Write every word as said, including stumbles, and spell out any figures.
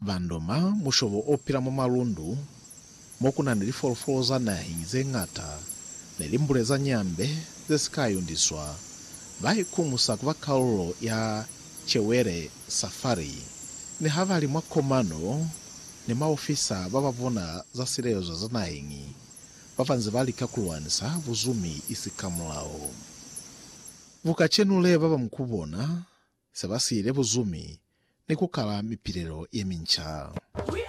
bandoma mushovo opira mu malundu mokuna ndi folofolo za nayi zeng'ata nelimbule za nyambe zesikayundiswa vaikumusa kuva kaulo ya chewere safari ni havali mwa komano ni maofisa vavavuna za silezo za nahingi vavanzi valika kuluwanisa vuzumi isikamulawo vukachenule vava mkuvona sevasile vuzumi ni kukala mipiliro yemincha.